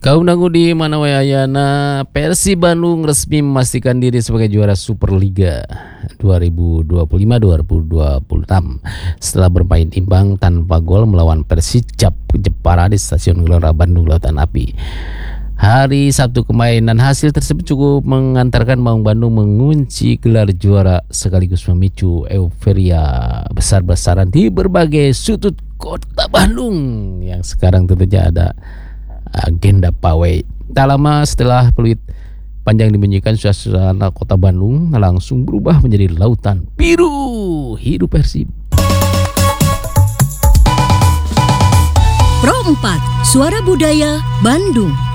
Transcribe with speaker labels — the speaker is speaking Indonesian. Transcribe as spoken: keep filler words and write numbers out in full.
Speaker 1: Kaum Danggudi Manawayana, Persib Bandung resmi memastikan diri sebagai juara Superliga dua ribu dua puluh lima dua ribu dua puluh enam setelah bermain imbang tanpa gol melawan Persijap Jepara di Stasiun Gelora Bandung Lautan Api hari Sabtu kemarin, dan hasil tersebut cukup mengantarkan Maung Bandung mengunci gelar juara sekaligus memicu euforia besar-besaran di berbagai sudut kota Bandung yang sekarang tentunya ada agenda pawai. Tak lama setelah peluit panjang dibunyikan, suasana kota Bandung langsung berubah menjadi lautan biru. Hidup Persib.
Speaker 2: Pro empat Suara Budaya Bandung.